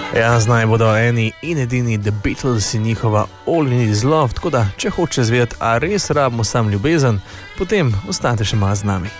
Ja, znaj bodo eni in edini The Beatles in njihova All You Need Is Love, tako da, če hoče zvedeti, a res rabimo sam ljubezen, potem ostate še malo z nami.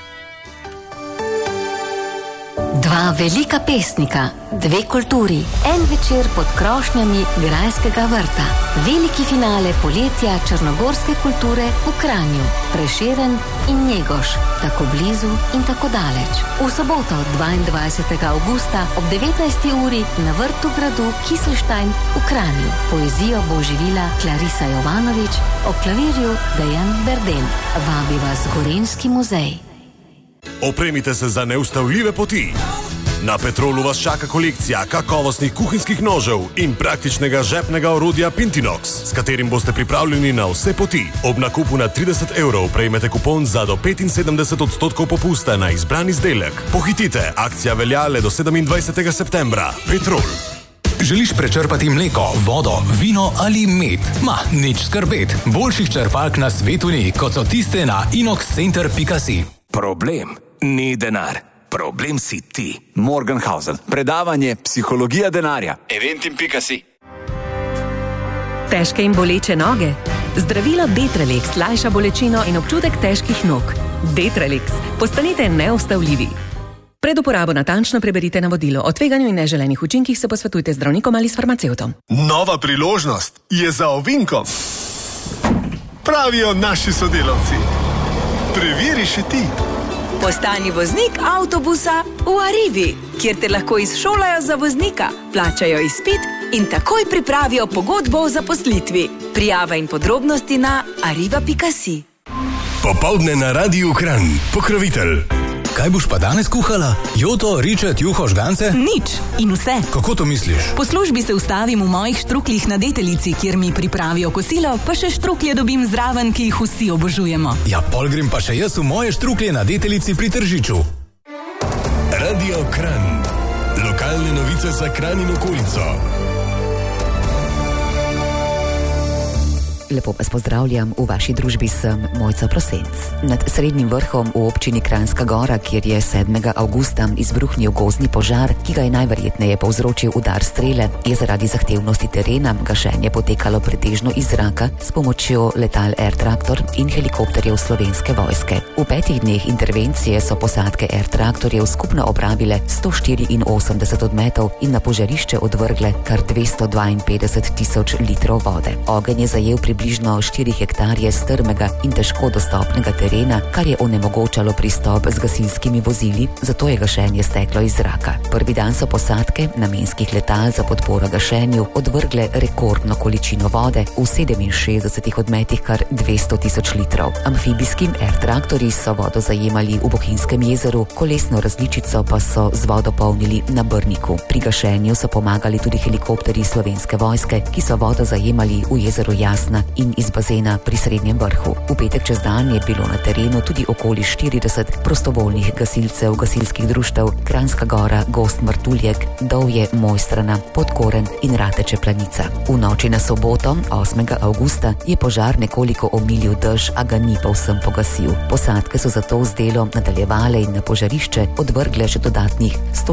Dva velika pesnika, dve kulturi, en večer pod krošnjami Grajskega vrta. Veliki finale poletja črnogorske kulture v Kranju, Prešeren in Njegoš, tako blizu in tako daleč. V soboto 22. avgusta ob 19. uri na vrtu gradu Kiselštajn v Kranju. Poezijo bo oživila Clarisa Jovanović, ob klavirju Dejan Berden. Vabi vas Gorenjski muzej. Opremite se za neustavljive poti. Na Petrolu vas čaka kolekcija kakovostnih kuhinjskih nožev in praktičnega žepnega orodja Pintinox, s katerim boste pripravljeni na vse poti. Ob nakupu na 30 € prejmete kupon za do 75% popusta na izbran izdelek. Pohitite, akcija velja le do 27. septembra. Petrol. Želiš prečrpati mleko, vodo, vino ali med? Nič skrbet. Boljših črpalk na svetu ni, kot so tiste na inoxcenter.si. Problem ni denar. Problem si ti. Morgenhausen. Predavanje Psihologija denarja. Eventim.si. Težke in boleče noge? Zdravilo Detralex lajša bolečino in občutek težkih nog. Detralex. Postanite neustavljivi. Pred uporabo natančno preberite navodilo. O tveganju in neželenih učinkih se posvetujte z zdravnikom ali s farmacevtom. Nova priložnost je za ovinkom. Pravijo naši sodelavci. Preveri še ti. Postani voznik avtobusa v Arrivi, kjer te lahko izšolajo za voznika, plačajo izpit in takoj pripravijo pogodbo o zaposlitvi. Prijava in podrobnosti na arriva.si. Popoldne na Radiu Kranj. Pokrovitelj. Kaj boš pa danes kuhala? Joto, ričet, juho, žgance? Nič in vse. Kako to misliš? Po službi se ustavim v mojih štrukljih na Deteljici, kjer mi pripravijo kosilo, pa še štruklje dobim zraven, ki jih vsi obožujemo. Ja, pol grem pa še jaz v moje štruklje na Deteljici pri Tržiču. Radio Kranj. Lokalne novice za Kranj in okolico. Lepo vas pozdravljam, v vaši družbi sem Mojca Prosenc. Nad srednjim vrhom v občini Kranjska Gora, kjer je 7. avgusta izbruhnil gozdni požar, ki ga je najverjetneje povzročil udar strele, je zaradi zahtevnosti terena gašenje potekalo pretežno iz zraka s pomočjo letal Air Traktor in helikopterjev Slovenske vojske. V 5 dneh intervencije so posadke Air Traktorjev skupno opravile 184 odmetov in na požarišče odvrgle kar 252 tisoč litrov vode. Ogenj je zajel približno 4 hektarje strmega in težko dostopnega terena, kar je onemogočalo pristop z gasilskimi vozili, zato je gašenje steklo iz zraka. Prvi dan so posadke namenskih letal za podporo gašenju odvrgle rekordno količino vode, v 67 odmetih kar 200 tisoč litrov. Amfibijskim Air Traktorji so vodo zajemali v Bohinjskem jezeru, kolesno različico pa so z vodo polnili na Brniku. Pri gašenju so pomagali tudi helikopterji Slovenske vojske, ki so vodo zajemali v jezeru Jasna in iz bazena pri Srednjem vrhu. V petek čez dan je bilo na terenu tudi okoli 40 prostovoljnih gasilcev gasilskih društev Kranjska Gora, Gozd Martuljek, Dovje, Mojstrana, Podkoren in Rateče Planica. V noči na soboto, 8. avgusta, je požar nekoliko omilil dež, a ga ni povsem pogasil. Posadke so zato z delom nadaljevale in na požarišče odvrgle še dodatnih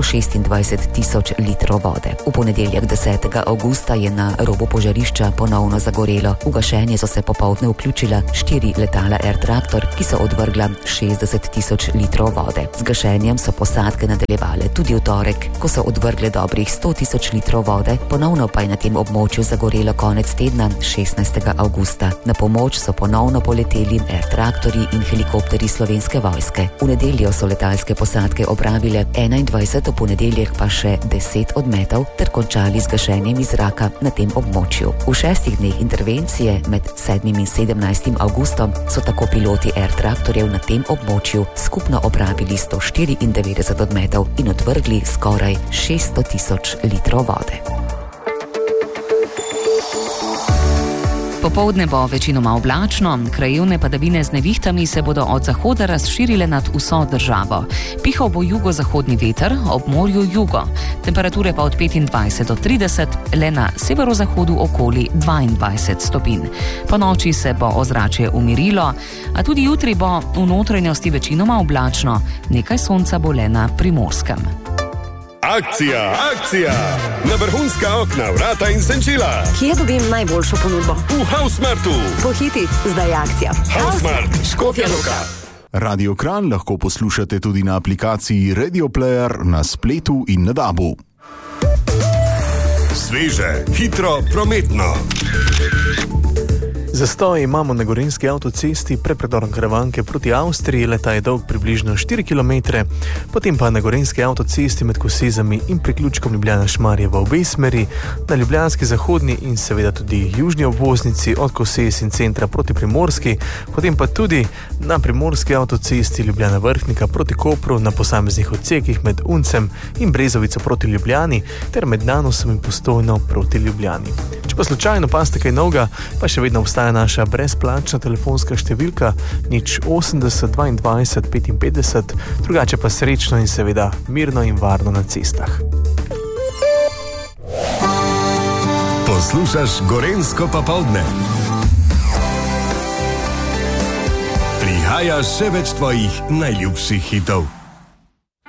126 tisoč litrov vode. V ponedeljek 10. avgusta je na robu požarišča ponovno zagorelo. V gašenje so se popoldne vključila 4 letala Air Traktor, ki so odvrgla 60 tisoč litrov vode. Z gašenjem so posadke nadaljevale tudi v torek, ko so odvrgle dobrih 100 tisoč litrov vode, ponovno pa je na tem območju zagorelo konec tedna 16. avgusta. Na pomoč so ponovno poleteli Air Traktorji in helikopterji Slovenske vojske. V nedeljo so letalske posadke opravile 21, v ponedeljek pa še 10 odmetov ter končali z gašenjem iz zraka na tem območju. V 6 dneh intervencije med 7. in 17. avgustom so tako piloti Air Traktorjev na tem območju skupno opravili 194 odmetov in odvrgli skoraj 600 tisoč litrov vode. Popoldne bo večinoma oblačno, krajevne padavine z nevihtami se bodo od zahoda razširile nad vso državo. Pihal bo jugozahodni veter, ob morju jugo. Temperature pa od 25 do 30, le na severozahodu okoli 22 stopinj. Po noči se bo ozračje umirilo, a tudi jutri bo v notranjosti večinoma oblačno, nekaj sonca bo le na Primorskem. Akcija, akcija! Na vrhunska okna, vrata in senčila. Kje dobim najboljšo ponudbo? V Housemartu. Pohiti, zdaj je akcija. Housemart, Škofja Loka. Radio Kranj lahko poslušate tudi na aplikaciji Radio Player, na spletu in na DAB-u. Sveže, hitro, prometno. Zastoj imamo na gorenjski avtocesti pred predorom Karavanke proti Avstriji, leta je dolg približno 4 km, potem pa na gorenjski avtocesti med Kosezami in priključkom Ljubljana-Šmarje v obe smeri, na ljubljanski zahodni in seveda tudi južni obvoznici od Kosez in centra proti Primorski, potem pa tudi na primorski avtocesti Ljubljana-Vrhnika proti Kopru na posameznih odsekih med Uncem in Brezovico proti Ljubljani ter med Nanosom in Postojno proti Ljubljani. Če pa slučajno paste kaj novega, pa še vedno obstaja naša brezplačna telefonska številka 080 22 55, drugače pa srečno in seveda mirno in varno na cestah. Poslušaš Gorenjsko popoldne. Prihaja še več tvojih najljubših hitov.